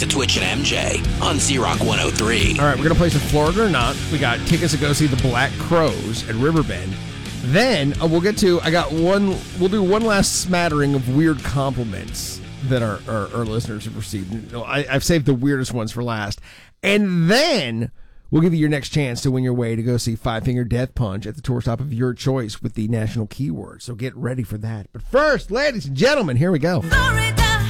to Twitch and MJ on Z-Rock 103. All right, we're going to play some Florida or Not. We got tickets to go see the Black Crowes at Riverbend. Then we'll do one last smattering of weird compliments that our listeners have received. I've saved the weirdest ones for last. And then we'll give you your next chance to win your way to go see Five Finger Death Punch at the tour stop of your choice with the national keyword. So get ready for that. But first, ladies and gentlemen, here we go.